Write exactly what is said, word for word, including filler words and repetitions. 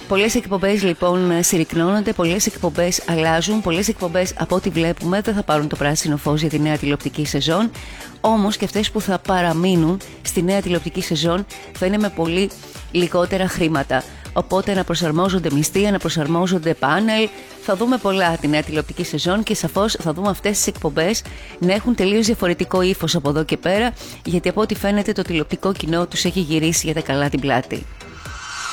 Πολλές εκπομπές λοιπόν συρρυκνώνονται, πολλές εκπομπές αλλάζουν, πολλές εκπομπές από ό,τι βλέπουμε δεν θα πάρουν το πράσινο φως για τη νέα τηλεοπτική σεζόν. Όμως και αυτές που θα παραμείνουν στη νέα τηλεοπτική σεζόν θα είναι με πολύ λιγότερα χρήματα. Οπότε να προσαρμόζονται μισθοί, να προσαρμόζονται πάνελ. Θα δούμε πολλά τη νέα τηλεοπτική σεζόν και σαφώς θα δούμε αυτές τις εκπομπές να έχουν τελείως διαφορετικό ύφος από εδώ και πέρα, γιατί από ό,τι φαίνεται το τηλεοπτικό κοινό τους έχει γυρίσει για τα καλά την πλάτη.